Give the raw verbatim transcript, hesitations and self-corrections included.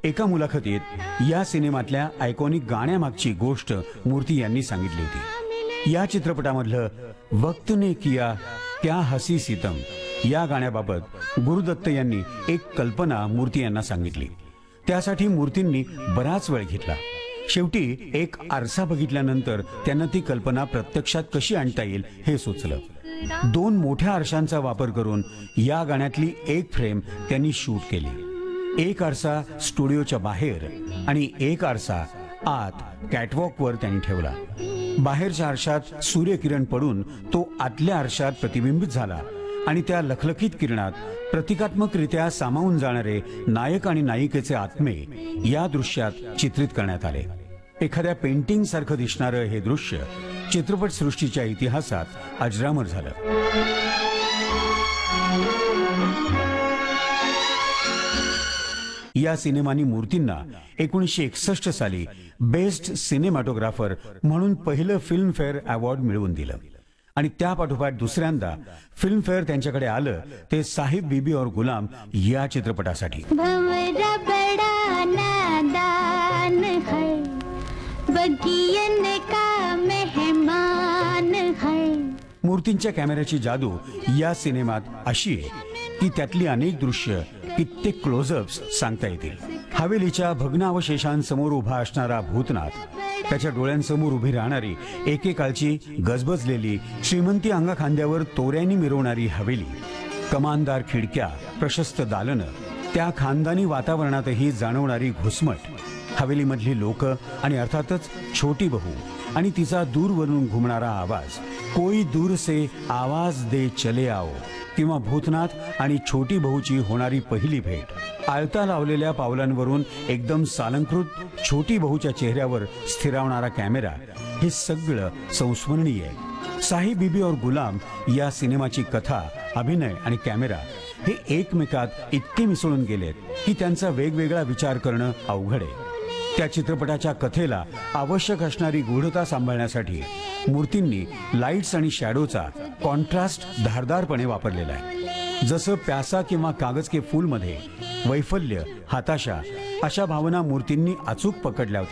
एका मुलाखतीत या सिनेमातल्या आयकॉनिक गाण्यामागची गोष्ट मूर्ती यांनी सांगितली होती। या चित्रपटामधलं वक्त ने किया क्या हसी सितम या गाण्याबाबत गुरुदत्त यांनी एक कल्पना मूर्ती यांना सांगितली। त्यासाठी मूर्तींनी बराच वेळ घेतला। शेवटी एक आरसा बघितल्यानंतर त्यांना ती कल्पना प्रत्यक्षात कशी आणता येईल हे सुचलं। दोन मोठ्या आरशांचा वापर करून या गाण्यातली एक फ्रेम त्यांनी शूट केली। एक आरसा स्टुडिओच्या बाहेर आणि एक आरसा आत कॅटवॉकवर त्यांनी ठेवला। बाहेरच्या आरशात सूर्यकिरण पडून तो आतल्या आरशात प्रतिबिंबित झाला आणि त्या लखलखीत किरणात प्रतिकात्मकरित्या सामावून जाणारे नायक आणि नायिकेचे आत्मे या दृश्यात चित्रित करण्यात आले। एखाद्या पेंटिंग सारखं दिसणारं हे दृश्य चित्रपट सृष्टीच्या इतिहासात अजरामर झालं। या सिनेमानी मूर्तींना एकोणीसशे एकसष्ट साली बेस्ट सिनेमॅटोग्राफर म्हणून पहिलं फिल्मफेअर अवॉर्ड मिळवून दिलं आणि त्यापाठोपाठ दुसऱ्यांदा फिल्मफेअर त्यांच्याकडे आलं ते साहिब बीबी और गुलाम या चित्रपटासाठी। भंवरा बड़ा नादान है, बगियन का मेहमान है। मूर्तींच्या कॅमेऱ्याची जादू या सिनेमात अशी आहे की त्यातली अनेक दृश्य कित्येक क्लोजअप्स सांगता येतील। हवेलीच्या भग्नावशेषांसमोर उभा असणारा भूतनाथ, त्याच्या डोळ्यांसमोर उभी राहणारी एकेकाळची गजबजलेली श्रीमंती अंगाखांद्यावर तोऱ्यांनी मिरवणारी हवेली, कमानदार खिडक्या, प्रशस्त दालनं, त्या खानदानी वातावरणातही जाणवणारी घुसमट, हवेलीमधली लोक आणि अर्थातच छोटी बहू आणि तिचा दूरवरून घुमणारा आवाज, कोई दूर से आवाज दे चले आओ, किंवा भूतनाथ आणि छोटी बहूची होणारी पहिली भेट, आळता लावलेल्या पावलांवरून एकदम सालंकृत छोटी बहूच्या चेहऱ्यावर स्थिरावणारा कॅमेरा, हे सगळं संस्मरणीय आहे। साहिब बीबी और गुलाम या सिनेमाची कथा, अभिनय आणि कॅमेरा हे एकमेकात इतके मिसळून गेलेत की त्यांचा वेगवेगळा विचार करणं अवघड आहे। त्या चित्रपटाच्या कथेला आवश्यक असणारी गूढता सांभाळण्यासाठी मूर्तींनी लाईट्स आणि शॅडोचा कॉन्ट्रास्ट धारदारपणे वापरलेला आहे। जसं प्यासा किंवा कागज के फूल मध्ये वैफल्य, हताशा अशा भावना मूर्तींनी अचूक पकडल्या होत्या,